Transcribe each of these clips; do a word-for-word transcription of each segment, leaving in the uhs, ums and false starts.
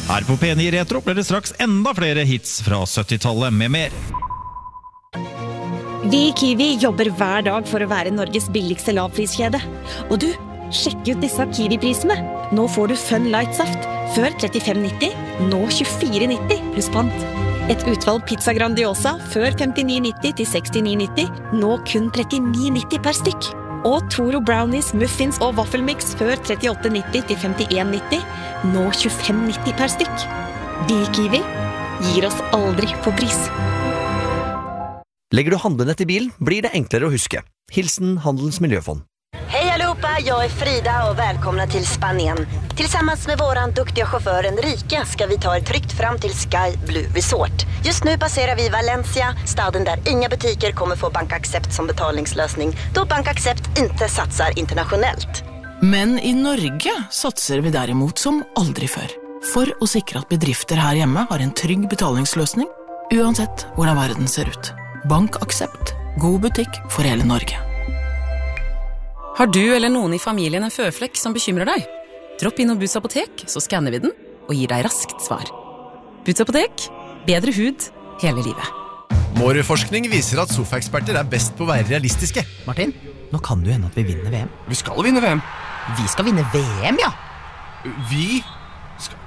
Her på P ni Retro blir det straks enda flere hits fra syttitallet med mer. Vi i Kiwi jobber hver dag for å være Norges billigste lavpriskjede. Og du, sjekk ut disse Kiwi-prisene. Nå får du Fun Light-saft før trettifem nitti, nå tjuefire nitti pluss pant. Et utvalg pizza Grandiosa før femtini nitti til sekstini nitti, nå kun trettini nitti per stykk. Og Toro Brownies, muffins og vaffelmix før trettiåtte nitti til femtien nitti, nå tjuefem nitti per stykk. Vi i Kiwi gir oss aldri på pris. Lägger du handlenett i bilen blir det enklare å huske. Hilsen Handelns Miljöfond. Hej allihopa, jag är Frida och välkomna till Spanien. Tillsammans med våran duktiga chaufför Enrique ska vi ta er tryggt fram till Sky Blue Resort. Just nu passerar vi Valencia, staden där inga butiker kommer få BankAccept som betalningslösning, då BankAccept inte satsar internationellt. Men i Norge satser vi däremot som aldri før. For å sikre at bedrifter her hjemme har en trygg betalingsløsning, uansett hvordan verden ser ut. BankAccept. God butikk for hele Norge. Har du eller noen i familien en føflekk som bekymrer deg? Dropp inn og Boots apotek, så skanner vi den og gir deg raskt svar. Boots apotek, bedre hud hele livet. Mårud-forskning viser at sofaeksperter er best på å være realistiske. Martin, nå kan du hende at vi vinner V M. Vi skal vinne V M. Vi skal vinne V M, ja. Vi skal...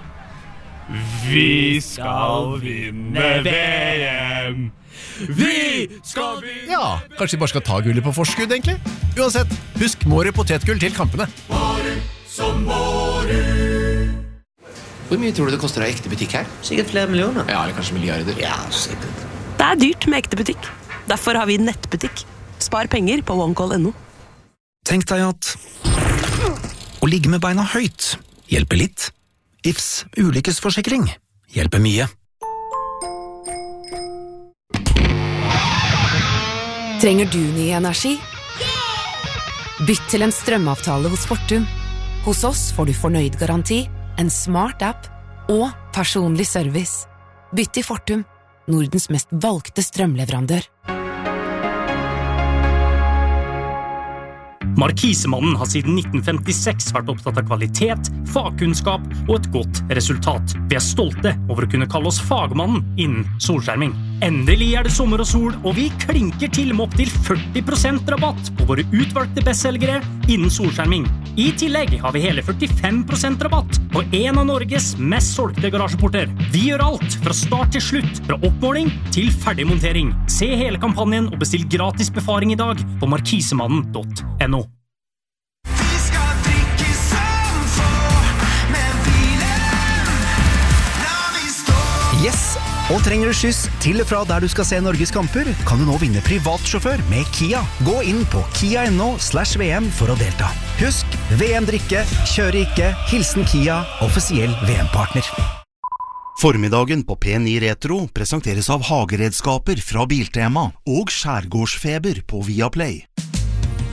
Vi skal vinne V M. Vi skal vinne... Ja, kanskje vi bare skal ta gullet på forskudd, egentlig. Uansett, husk Mårud potetgull til kampene. Mårud som Mårud. Hvor mye tror du det koster å ha ekte butikk her? Sikkert flere millioner. Ja, eller kanskje milliarder. Ja, sikkert. Det er dyrt med ekte butikk. Derfor har vi nettbutikk. Spar penger på onecall punktum no. Tenk deg at å ligge med beina høyt hjelper litt. I F S ulykkesforsikring hjelper mye. Trenger du ny energi? Bytt til en strømavtale hos Fortum. Hos oss får du fornøyd garanti, en smart app og personlig service. Bytt til Fortum, Nordens mest valgte strømleverandør. Markisemannen har siden nitten femtiseks vært opptatt av kvalitet, fagkunnskap og et godt resultat. Vi er stolte over å kunne kalle oss fagmannen innen solskjerming. Endelig er det sommer og sol, og vi klinker til med opp til førti prosent rabatt på våre utvalgte bestselgere innen solskjerming. I tillegg har vi hele førtifem prosent rabatt på en av Norges mest solgte garasjeporter. Vi gjør alt fra start til slutt, fra oppmåling til ferdigmontering. Se hele kampanjen og bestill gratis befaring i dag på markisemannen punktum no. Yes, og trenger du skyss til og fra der du skal se Norges kamper, kan du nå vinne privatsjåfør med Kia. Gå inn på kia punktum no slash V M for å delta. Husk, V M-drikke, kjøre ikke, hilsen Kia, offisiell V M-partner. Formiddagen på P ni Retro presenteres av hageredskaper fra Biltema og skjærgårdsfeber på Viaplay.